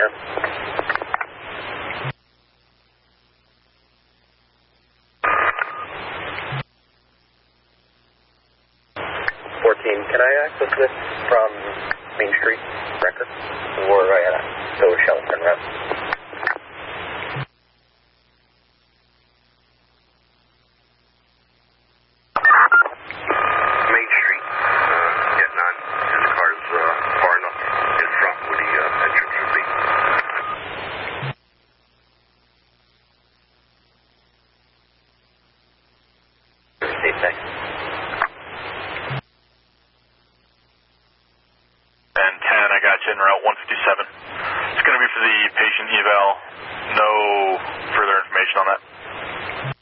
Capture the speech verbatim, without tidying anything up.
clear. fourteen, can I access this from Main Street, Record? Or uh, go to Shelton Road? Main Street, uh, getting on. His car's uh, far enough in front where the uh, entrance would be. Steve, thanks. And ten, I got you in route one fifty-seven. It's going to be for the patient eval